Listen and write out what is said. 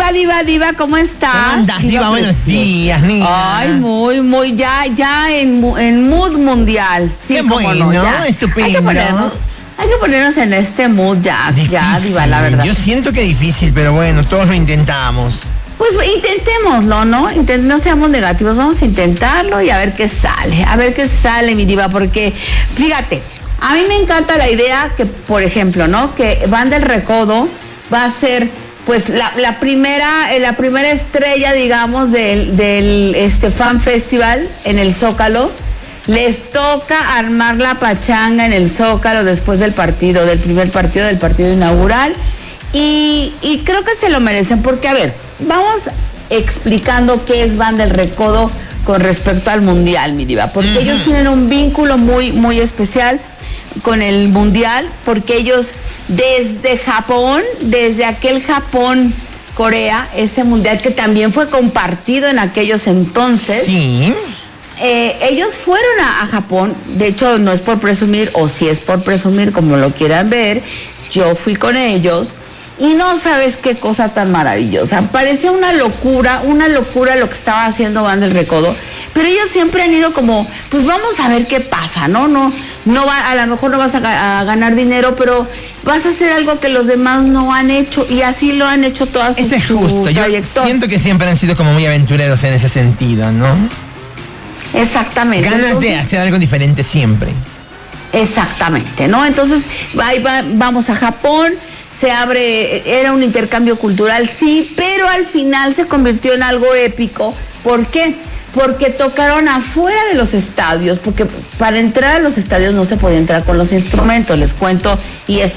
Diva, ¿cómo estás? ¿Cómo andas, Diva? Buenos días, niña. Ay, muy, ya en mood mundial. Sí, qué bueno, no, ya. Estupendo. Hay que ponernos en este mood ya, Diva, la verdad. Yo siento que es difícil, pero bueno, todos lo intentamos. Pues intentémoslo, ¿no? No seamos negativos, vamos a intentarlo y a ver qué sale, mi Diva, porque, fíjate, a mí me encanta la idea que, por ejemplo, ¿no? Que Banda El Recodo va a ser, pues, la primera estrella, digamos, del Fan Festival en el Zócalo. Les toca armar la pachanga en el Zócalo después del primer partido, del partido inaugural. Y creo que se lo merecen, porque, a ver, vamos explicando qué es Banda El Recodo con respecto al Mundial, mi Diva, porque ellos tienen un vínculo muy, muy especial con el Mundial, porque ellos desde Japón, desde aquel Japón-Corea, ese Mundial que también fue compartido en aquellos entonces. Sí. Ellos fueron a Japón, de hecho no es por presumir, o si es por presumir, como lo quieran ver, yo fui con ellos y no sabes qué cosa tan maravillosa. Parecía una locura lo que estaba haciendo Banda El Recodo, pero ellos siempre han ido como, pues vamos a ver qué pasa, ¿no? A lo mejor no vas a ganar dinero, pero vas a hacer algo que los demás no han hecho, y así lo han hecho todas sus trayectorias. Eso es justo, yo siento que siempre han sido como muy aventureros en ese sentido, ¿no? Exactamente. Ganas de hacer algo diferente siempre. Exactamente, ¿no? Entonces, vamos a Japón, era un intercambio cultural, sí, pero al final se convirtió en algo épico. ¿Por qué? Porque tocaron afuera de los estadios, porque para entrar a los estadios no se podía entrar con los instrumentos, les cuento, y esto